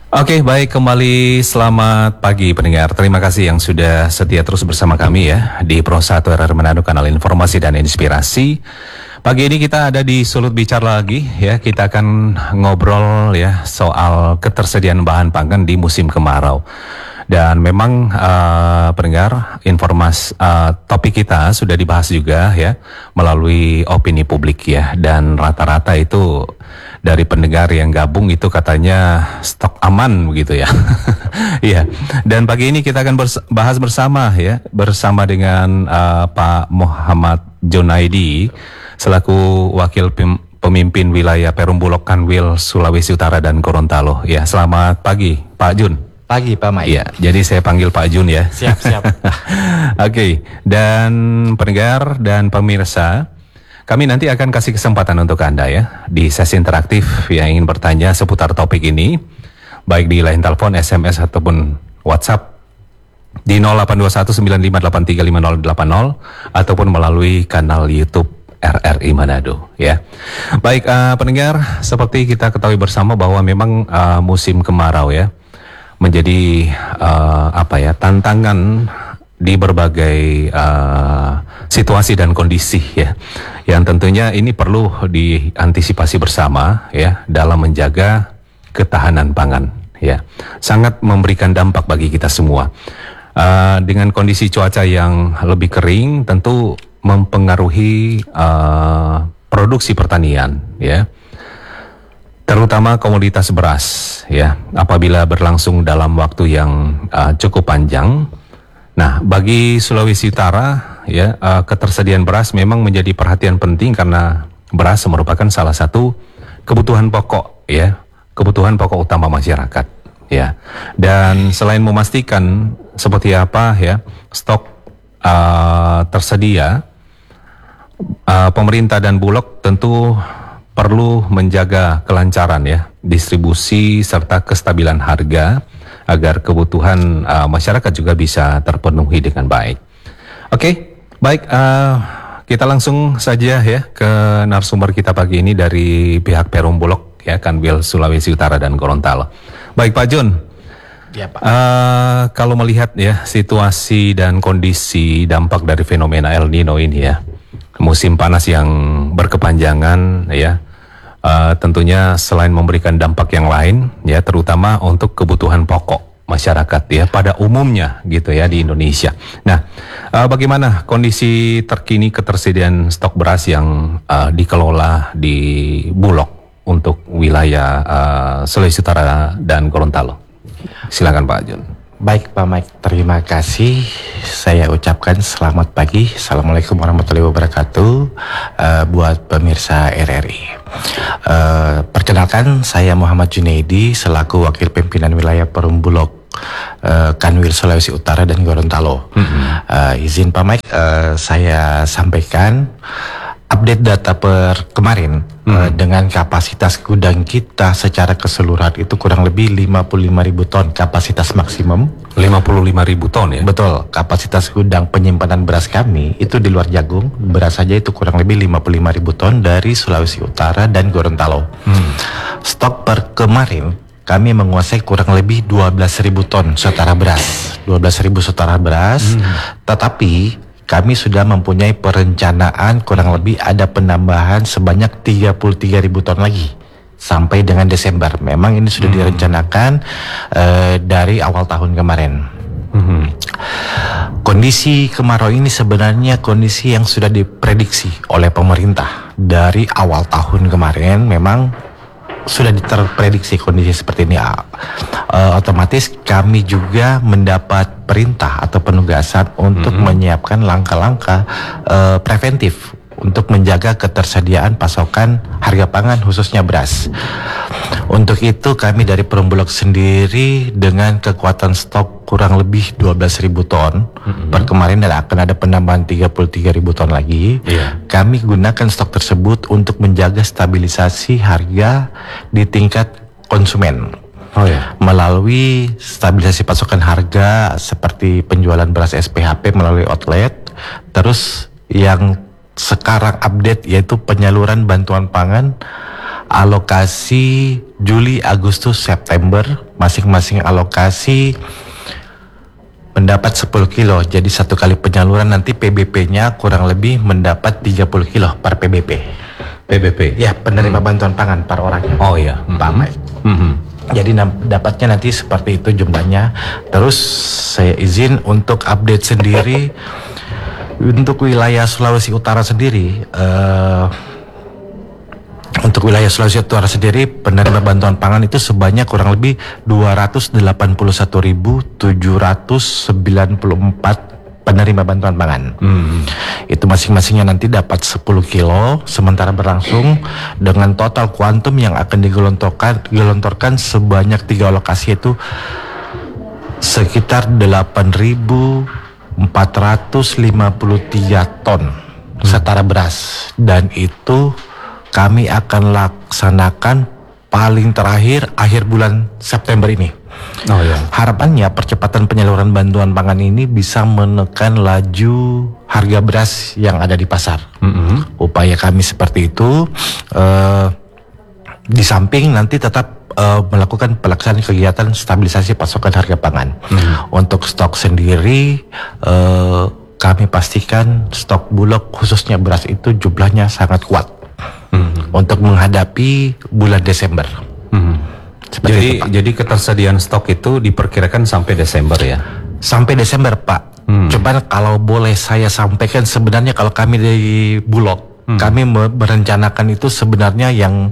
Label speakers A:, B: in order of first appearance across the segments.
A: Oke, baik, kembali selamat pagi pendengar. Terima kasih yang sudah setia terus bersama kami ya di Pro 1 RRI Manado, kanal informasi dan inspirasi. Pagi ini kita ada di Sulut Bicara lagi ya. Kita akan ngobrol ya soal ketersediaan bahan pangan di musim kemarau. Dan memang pendengar, topik kita sudah dibahas juga ya melalui opini publik ya, dan rata-rata itu dari pendengar yang gabung itu katanya stok aman begitu ya. Iya. Dan pagi ini kita akan bahas bersama ya, bersama dengan Pak Muhammad Junaidi selaku Wakil Pemimpin Wilayah Perum Bulog Kanwil Sulawesi Utara dan Gorontalo. Ya, selamat pagi Pak Jun.
B: Pagi Pak Mai.
A: Iya, jadi saya panggil Pak Jun ya.
B: Siap.
A: Oke, dan pendengar dan pemirsa, kami nanti akan kasih kesempatan untuk Anda ya di sesi interaktif yang ingin bertanya seputar topik ini, baik di line telepon, SMS ataupun WhatsApp di 082195835080 ataupun melalui kanal YouTube RRI Manado ya. Baik pendengar, seperti kita ketahui bersama bahwa memang musim kemarau ya menjadi tantangan di berbagai situasi dan kondisi ya, yang tentunya ini perlu diantisipasi bersama ya dalam menjaga ketahanan pangan ya. Sangat memberikan dampak bagi kita semua. Dengan kondisi cuaca yang lebih kering tentu mempengaruhi produksi pertanian ya, terutama komoditas beras ya, apabila berlangsung dalam waktu yang cukup panjang. Nah, bagi Sulawesi Utara ya, ketersediaan beras memang menjadi perhatian penting karena beras merupakan salah satu kebutuhan pokok ya, kebutuhan pokok utama masyarakat ya. Dan selain memastikan seperti apa ya stok tersedia, pemerintah dan Bulog tentu perlu menjaga kelancaran ya distribusi serta kestabilan harga agar kebutuhan masyarakat juga bisa terpenuhi dengan baik. Oke, baik, kita langsung saja ya ke narasumber kita pagi ini dari pihak Perum Bulog ya, Kanwil Sulawesi Utara dan Gorontalo. Baik Pak Jun.
B: Ya, Pak.
A: Kalau melihat ya situasi dan kondisi dampak dari fenomena El Nino ini ya, musim panas yang berkepanjangan ya, tentunya selain memberikan dampak yang lain ya, terutama untuk kebutuhan pokok masyarakat ya pada umumnya gitu ya di Indonesia. Nah, bagaimana kondisi terkini ketersediaan stok beras yang dikelola di Bulog untuk wilayah Sulawesi Utara dan Gorontalo? Silakan Pak Jun.
B: Baik Pak Mike, terima kasih. Saya ucapkan selamat pagi. Assalamualaikum warahmatullahi wabarakatuh buat pemirsa RRI. Perkenalkan, saya Muhammad Junaidi selaku Wakil Pimpinan Wilayah Perum Bulog Kanwil Sulawesi Utara dan Gorontalo. Izin Pak Mike, saya sampaikan update data per kemarin dengan kapasitas gudang kita secara keseluruhan itu kurang lebih 55.000 ton kapasitas maksimum.
A: 55.000 ton ya?
B: Betul, kapasitas gudang penyimpanan beras kami itu di luar jagung, beras saja itu kurang lebih 55.000 ton dari Sulawesi Utara dan Gorontalo. Stok per kemarin kami menguasai kurang lebih 12.000 ton setara beras. 12.000 setara beras, tetapi kami sudah mempunyai perencanaan kurang lebih ada penambahan sebanyak 33.000 ton lagi sampai dengan Desember. Memang ini sudah direncanakan dari awal tahun kemarin. Kondisi kemarau ini sebenarnya kondisi yang sudah diprediksi oleh pemerintah dari awal tahun kemarin. Memang sudah terprediksi kondisi seperti ini. Otomatis kami juga mendapat perintah atau penugasan untuk menyiapkan langkah-langkah preventif untuk menjaga ketersediaan pasokan harga pangan khususnya beras. Untuk itu kami dari Perum Bulog sendiri dengan kekuatan stok kurang lebih 12.000 ton per kemarin, dan akan ada penambahan 33.000 ton lagi. Kami gunakan stok tersebut untuk menjaga stabilisasi harga di tingkat konsumen. Melalui stabilisasi pasokan harga seperti penjualan beras SPHP melalui outlet, terus yang sekarang update yaitu penyaluran bantuan pangan alokasi Juli, Agustus, September, masing-masing alokasi mendapat 10 kilo. Jadi satu kali penyaluran nanti PBP-nya kurang lebih mendapat 30 kilo per PBP.
A: PBP?
B: Ya, penerima bantuan pangan per orangnya.
A: Oh iya.
B: Pak Mike. Jadi dapatnya nanti seperti itu jumlahnya. Terus saya izin untuk update sendiri untuk wilayah Sulawesi Utara sendiri. Untuk wilayah Sulawesi Utara sendiri, penerima bantuan pangan itu sebanyak kurang lebih 281.794 penerima bantuan pangan. Itu masing-masingnya nanti dapat 10 kilo, sementara berlangsung dengan total kuantum yang akan digelontorkan sebanyak 3 alokasi, itu sekitar 8.453 ton setara beras, dan itu kami akan laksanakan paling terakhir akhir bulan September ini.
A: Oh ya.
B: Harapannya percepatan penyaluran bantuan pangan ini bisa menekan laju harga beras yang ada di pasar. Upaya kami seperti itu. Di samping nanti tetap melakukan pelaksanaan kegiatan stabilisasi pasokan harga pangan. Untuk stok sendiri, kami pastikan stok bulog khususnya beras itu jumlahnya sangat kuat untuk menghadapi bulan Desember.
A: Jadi ketersediaan stok itu diperkirakan sampai Desember ya?
B: Sampai Desember, Pak. Coba kalau boleh saya sampaikan, sebenarnya kalau kami dari Bulog, kami merencanakan itu sebenarnya yang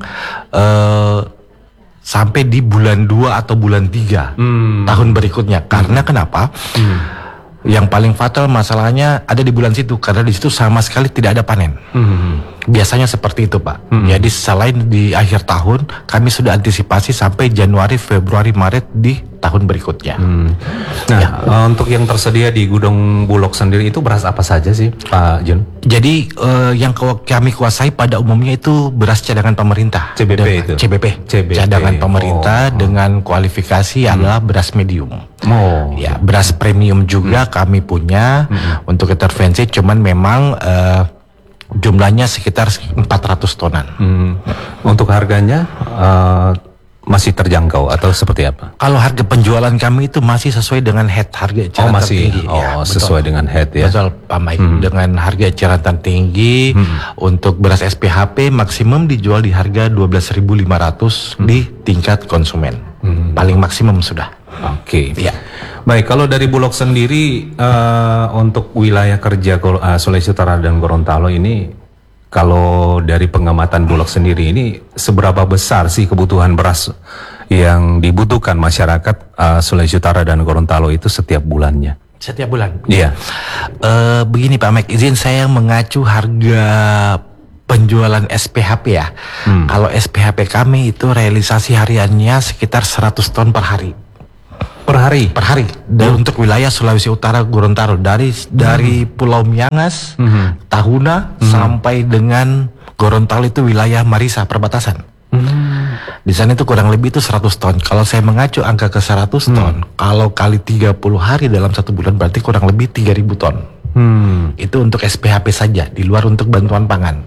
B: sampai di bulan 2 atau bulan 3 tahun berikutnya. Karena kenapa? Yang paling fatal masalahnya ada di bulan situ, karena di situ sama sekali tidak ada panen. Biasanya seperti itu, Pak. Jadi selain di akhir tahun, kami sudah antisipasi sampai Januari, Februari, Maret di tahun berikutnya.
A: Nah, untuk yang tersedia di gudang Bulog sendiri itu beras apa saja sih, Pak Jun?
B: Jadi yang kami kuasai pada umumnya itu beras cadangan pemerintah.
A: CBP itu?
B: CBP.
A: CBP.
B: Cadangan pemerintah dengan kualifikasi adalah beras medium. Ya, beras premium juga kami punya untuk intervensi, cuman memang jumlahnya sekitar 400 tonan.
A: Untuk harganya masih terjangkau atau seperti apa?
B: Kalau harga penjualan kami itu masih sesuai dengan head harga eceran tertinggi.
A: Sesuai dengan head ya.
B: Betul, Pak Mike. Dengan harga eceran tertinggi untuk beras SPHP maksimum dijual di harga 12.500 di tingkat konsumen. Paling maksimum sudah.
A: Oke.
B: Ya.
A: Baik, kalau dari Bulog sendiri untuk wilayah kerja Sulawesi Utara dan Gorontalo ini, kalau dari pengamatan Bulog sendiri ini seberapa besar sih kebutuhan beras yang dibutuhkan masyarakat Sulawesi Utara dan Gorontalo itu setiap bulannya?
B: Setiap bulan?
A: Iya.
B: Begini Pak Mike, izin saya mengacu harga penjualan SPHP ya. Kalau SPHP kami itu realisasi hariannya sekitar 100 ton per hari.
A: Per hari?
B: Per hari. Dan untuk wilayah Sulawesi Utara Gorontalo dari Pulau Miangas, Tahuna sampai dengan Gorontalo itu wilayah Marisa perbatasan. Di sana itu kurang lebih itu 100 ton. Kalau saya mengacu angka ke 100 ton, kalau kali 30 hari dalam 1 bulan berarti kurang lebih 3.000 ton. Itu untuk SPHP saja, di luar untuk bantuan pangan.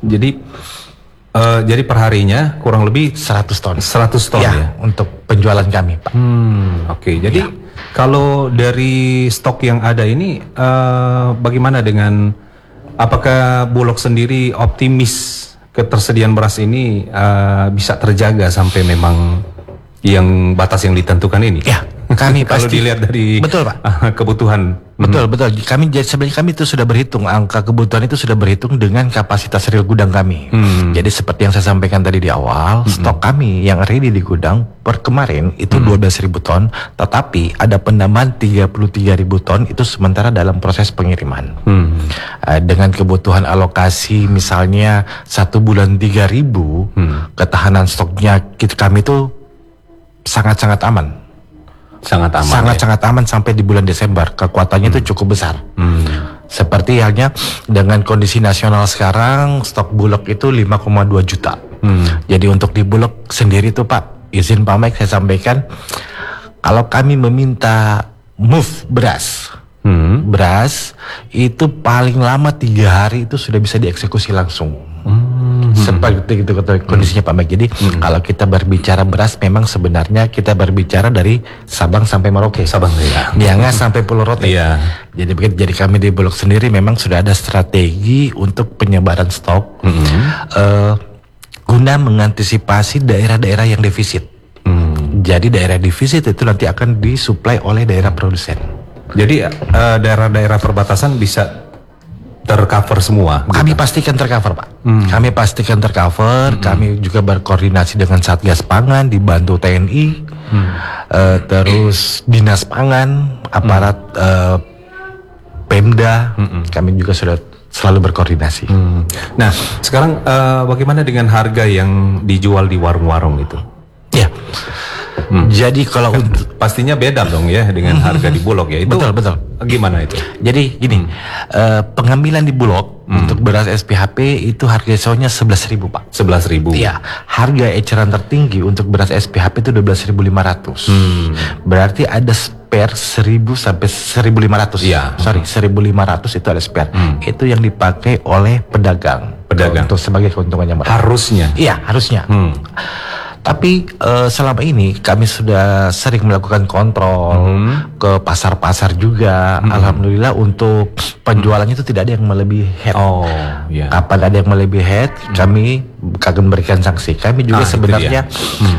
A: Jadi perharinya kurang lebih
B: 100 ton.
A: 100 ton ya?
B: Untuk penjualan kami, Pak.
A: Oke, jadi kalau dari stok yang ada ini bagaimana dengan, apakah Bulog sendiri optimis ketersediaan beras ini bisa terjaga sampai memang yang batas yang ditentukan ini?
B: Ya, kami
A: kalau
B: pasti.
A: dilihat dari
B: betul, Pak.
A: Kebutuhan.
B: Betul. Sebenarnya kami itu sudah berhitung, angka kebutuhan itu sudah berhitung dengan kapasitas real gudang kami. Jadi seperti yang saya sampaikan tadi di awal, stok kami yang ready di gudang per kemarin itu 12.000 ton, tetapi ada penambahan 33.000 ton itu sementara dalam proses pengiriman. Dengan kebutuhan alokasi misalnya 1 bulan 3.000, ketahanan stoknya kami itu sangat-sangat aman. Sangat-sangat aman sampai di bulan Desember. Kekuatannya itu cukup besar. Seperti halnya dengan kondisi nasional sekarang, stok Bulog itu 5,2 juta. Jadi untuk di Bulog sendiri tuh Pak, izin Pak Mike saya sampaikan, kalau kami meminta move beras, beras itu paling lama 3 hari itu sudah bisa dieksekusi langsung. Seperti itu kondisinya Pak Mike. Jadi kalau kita berbicara beras, memang sebenarnya kita berbicara dari Sabang sampai Merauke.
A: Sabang ya.
B: Niangas sampai Pulau Rote.
A: Iya.
B: Jadi kami di Bulog sendiri memang sudah ada strategi untuk penyebaran stok guna mengantisipasi daerah-daerah yang defisit. Jadi daerah defisit itu nanti akan disuplai oleh daerah produsen.
A: Jadi daerah-daerah perbatasan bisa tercover semua.
B: Kami pastikan tercover, Pak. Kami pastikan tercover. Kami juga berkoordinasi dengan Satgas Pangan, dibantu TNI, terus Dinas Pangan, aparat Pemda. Kami juga sudah selalu berkoordinasi.
A: Nah, sekarang bagaimana dengan harga yang dijual di warung-warung itu?
B: Ya. Jadi kalau untuk
A: Pastinya beda dong ya dengan harga di Bulog ya. Itu
B: betul.
A: Gimana itu?
B: Jadi gini, pengambilan di Bulog untuk beras SPHP itu harga soalnya 11.000, Pak.
A: 11.000.
B: Iya, harga eceran tertinggi untuk beras SPHP itu 12.500. Berarti ada spare 1.000 sampai 1.500.
A: Iya.
B: Sorry, 1.500 itu ada spare. Itu yang dipakai oleh pedagang. Untuk sebagai keuntungannya mereka.
A: Harusnya.
B: Iya, harusnya. Tapi selama ini kami sudah sering melakukan kontrol ke pasar-pasar juga. Alhamdulillah untuk penjualannya itu tidak ada yang melebihi head.
A: Oh, iya.
B: Kapan ada yang melebihi head, kami akan memberikan sanksi. Kami juga sebenarnya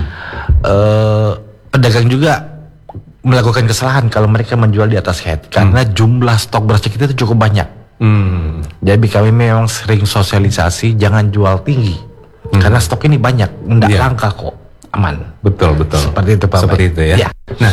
B: pedagang juga melakukan kesalahan kalau mereka menjual di atas head karena jumlah stok beras kita itu cukup banyak. Jadi kami memang sering sosialisasi jangan jual tinggi. Karena stok ini banyak, enggak langka kok, aman.
A: Betul.
B: Seperti itu Pak.
A: Seperti itu ya. Nah,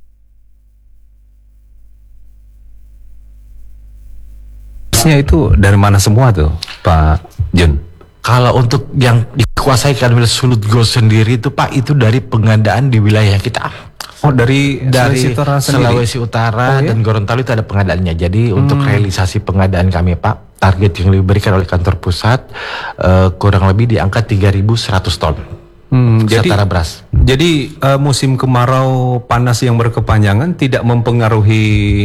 A: berasnya itu dari mana semua tuh, Pak Jun?
B: Kalau untuk yang dikuasai oleh Sulut Go sendiri itu Pak, itu dari pengadaan di wilayah kita.
A: Oh, dari
B: Sulawesi Utara dan Gorontalo itu ada pengadaannya. Jadi untuk realisasi pengadaan kami Pak, target yang diberikan oleh kantor pusat kurang lebih di angka 3.100 ton. Setara beras.
A: Jadi musim kemarau panas yang berkepanjangan tidak mempengaruhi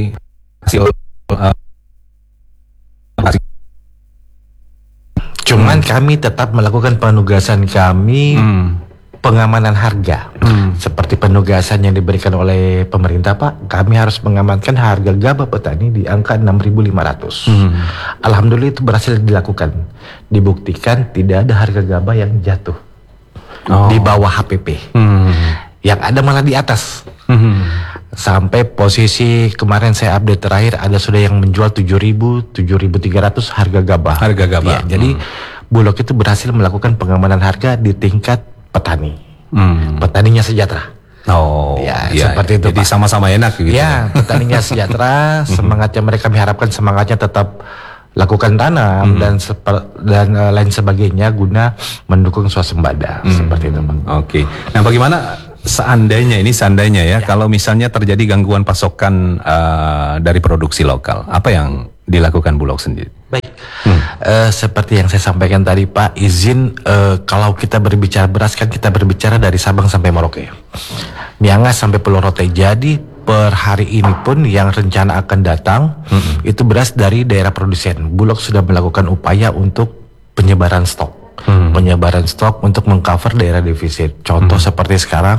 B: cuman kami tetap melakukan penugasan kami pengamanan harga. Seperti penugasan yang diberikan oleh pemerintah Pak, kami harus mengamankan harga gabah petani di angka 6.500. Alhamdulillah itu berhasil dilakukan. Dibuktikan tidak ada harga gabah yang jatuh di bawah HPP. Yang ada malah di atas. Sampai posisi kemarin saya update terakhir ada sudah yang menjual 7.000, 7.300 harga gabah. Ya, jadi Bulog itu berhasil melakukan pengamanan harga di tingkat petani. Petaninya sejahtera.
A: Oh,
B: ya, seperti itu.
A: Jadi sama-sama enak gitu.
B: Ya, petaninya sejahtera, semangatnya mereka kami harapkan semangatnya tetap lakukan tanam dan lain sebagainya guna mendukung swasembada seperti itu, Pak.
A: Oke. Nah, bagaimana seandainya ya, kalau misalnya terjadi gangguan pasokan dari produksi lokal, apa yang dilakukan Bulog sendiri?
B: Baik, seperti yang saya sampaikan tadi Pak, izin kalau kita berbicara beras kan kita berbicara dari Sabang sampai Merauke, Niangas sampai Pulau Rote. Jadi per hari ini pun yang rencana akan datang itu beras dari daerah produsen. Bulog sudah melakukan upaya untuk penyebaran stok. Penyebaran stok untuk mengcover daerah defisit. Contoh seperti sekarang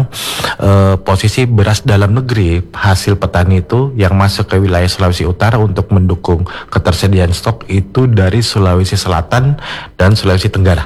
B: posisi beras dalam negeri hasil petani itu yang masuk ke wilayah Sulawesi Utara untuk mendukung ketersediaan stok itu dari Sulawesi Selatan dan Sulawesi Tenggara.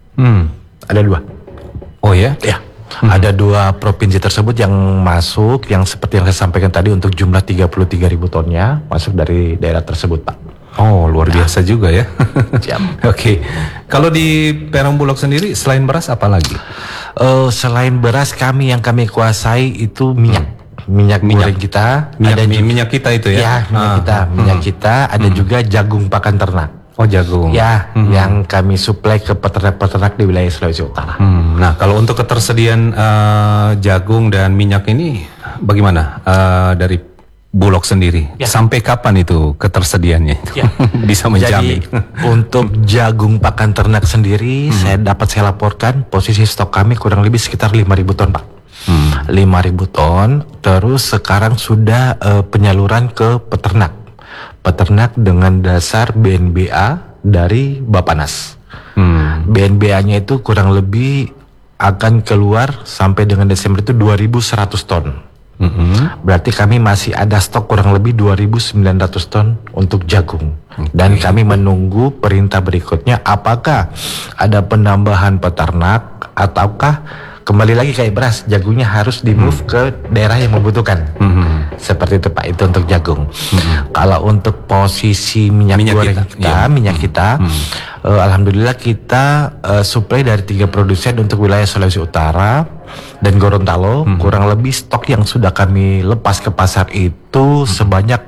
B: Ada 2.
A: Oh ya?
B: Ya. Ada 2 provinsi tersebut yang masuk, yang seperti yang saya sampaikan tadi untuk jumlah 33.000 tonnya masuk dari daerah tersebut Pak.
A: Oh, luar biasa juga ya.
B: Siap.
A: Oke. Kalau di Perum Bulog sendiri selain beras apa lagi?
B: Selain beras yang kami kuasai itu minyak goreng kita.
A: Minyak kita itu ya?
B: Ya, minyak kita. Ada juga jagung pakan ternak.
A: Oh, jagung.
B: Ya, yang kami suplai ke peternak-peternak di wilayah Sulawesi Utara.
A: Nah, kalau untuk ketersediaan jagung dan minyak ini bagaimana dari Bulog sendiri? Sampai kapan itu ketersediaannya? Bisa menjamin?
B: Jadi untuk jagung pakan ternak sendiri saya laporkan posisi stok kami kurang lebih sekitar 5.000 ton Pak. 5.000 ton. Terus sekarang sudah penyaluran ke peternak dengan dasar BNBA dari Bapanas. BNBA-nya itu kurang lebih akan keluar sampai dengan Desember itu 2.100 ton. Berarti kami masih ada stok kurang lebih 2.900 ton untuk jagung. Dan kami menunggu perintah berikutnya apakah ada penambahan peternak ataukah kembali lagi kayak beras, jagungnya harus di-move ke daerah yang membutuhkan. Seperti itu Pak, itu untuk jagung. Kalau untuk posisi minyak goreng kita, alhamdulillah kita suplai dari 3 produsen untuk wilayah Sulawesi Utara dan Gorontalo. Kurang lebih stok yang sudah kami lepas ke pasar itu sebanyak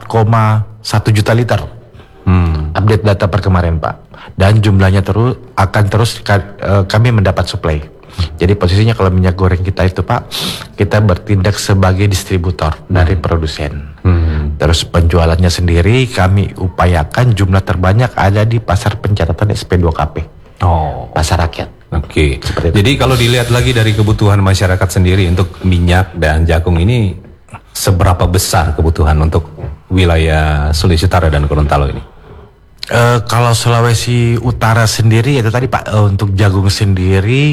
B: 4,1 juta liter. Update data per kemarin Pak. Dan jumlahnya akan terus kami mendapat suplai. Jadi posisinya kalau minyak goreng kita itu Pak, kita bertindak sebagai distributor dari produsen. Terus penjualannya sendiri kami upayakan jumlah terbanyak ada di pasar pencatatan SP2KP. Pasar rakyat.
A: Oke. Jadi kalau dilihat lagi dari kebutuhan masyarakat sendiri untuk minyak dan jagung ini, seberapa besar kebutuhan untuk wilayah Sulawesi Utara dan Gorontalo ini?
B: Kalau Sulawesi Utara sendiri itu tadi Pak, untuk jagung sendiri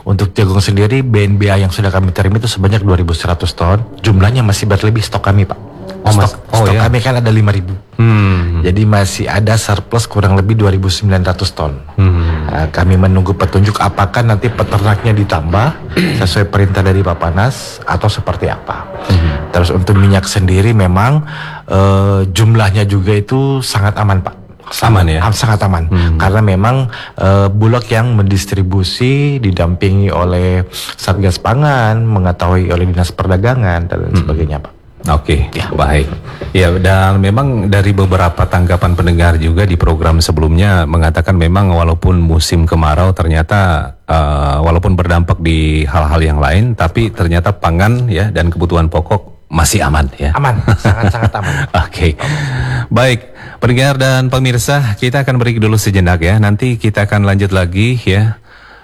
B: BNBA yang sudah kami terima itu sebanyak 2.100 ton. Jumlahnya masih berlebih stok kami Pak. Stok kami kan ada 5.000. Jadi masih ada surplus kurang lebih 2.900 ton. Kami menunggu petunjuk apakah nanti peternaknya ditambah sesuai perintah dari Bapanas atau seperti apa. Terus untuk minyak sendiri memang jumlahnya juga itu sangat aman Pak. Sangat aman. Karena memang Bulog yang mendistribusi didampingi oleh Satgas Pangan, mengetahui oleh Dinas Perdagangan dan sebagainya Pak.
A: Oke, baik. Ya, dan memang dari beberapa tanggapan pendengar juga di program sebelumnya mengatakan memang walaupun musim kemarau ternyata walaupun berdampak di hal-hal yang lain, tapi ternyata pangan ya dan kebutuhan pokok masih aman ya.
B: Aman, sangat-sangat aman.
A: Oke. Baik, pendengar dan pemirsa, kita akan break dulu sejenak ya. Nanti kita akan lanjut lagi ya.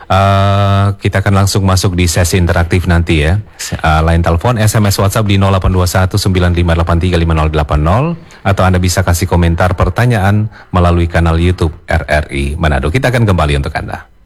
A: Kita akan langsung masuk di sesi interaktif nanti ya. Line telepon, SMS, WhatsApp di 082195835080 atau Anda bisa kasih komentar pertanyaan melalui kanal YouTube RRI Manado. Kita akan kembali untuk Anda.